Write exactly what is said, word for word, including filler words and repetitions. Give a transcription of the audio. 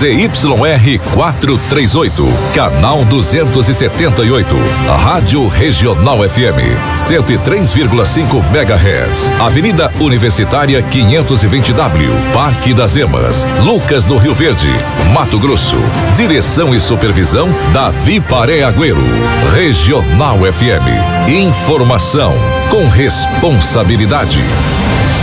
Z Y R quatrocentos e trinta e oito, canal duzentos e setenta e oito, Rádio Regional F M, cento e três vírgula cinco megahertz, Avenida Universitária quinhentos e vinte W, Parque das Emas, Lucas do Rio Verde, Mato Grosso. Direção e supervisão Davi Paré Agüero. Regional F M, informação com responsabilidade.